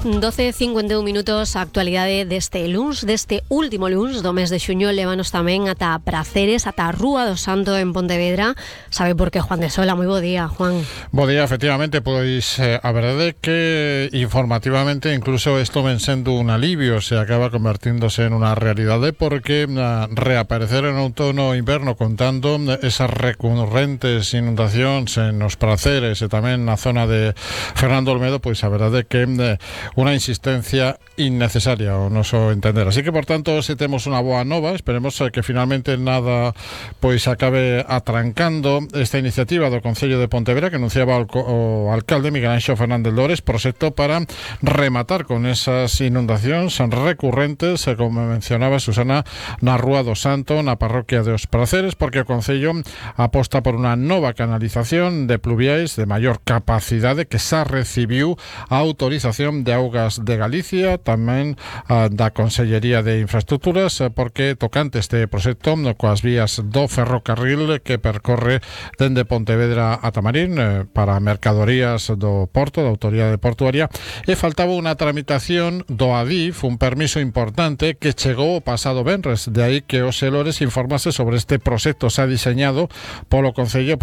12:51 minutos, actualidade deste luns, deste último luns do mes de xuño. Lévanos tamén ata Praceres, ata a Rúa do Santo en Pontevedra. Sabe por que Juan de Sola? Moi bo día, Juan. Bo día, efectivamente, pois a verdade é que informativamente incluso isto ven sendo un alivio, se acaba convertíndose en unha realidade, porque reaparecer en outono e inverno contando esas recurrentes inundacións en os Praceres e tamén na zona de Fernando Olmedo, pois a verdade é que unha insistencia innecesaria ao noso entender. Así que, por tanto, se temos unha boa nova, esperemos que finalmente nada pois acabe atrancando esta iniciativa do Concello de Pontevedra que anunciaba o alcalde Miguel Anxo Fernández Lores, proxecto para rematar con esas inundacións recurrentes, como mencionaba Susana, na Rúa do Santo, na parroquia de Os Praceres, porque o Concello aposta por unha nova canalización de pluviais de maior capacidade que xa recibiu a autorización de Augas de Galicia, tamén da Consellería de Infraestructuras, porque tocante este proxecto coas vías do ferrocarril que percorre dende Pontevedra a Tamarín para mercadorías do Porto, da Autoridade Portuaria, e faltaba unha tramitación do ADIF, un permiso importante que chegou o pasado venres, de aí que os Lores informase sobre este proxecto xa diseñado polo Concello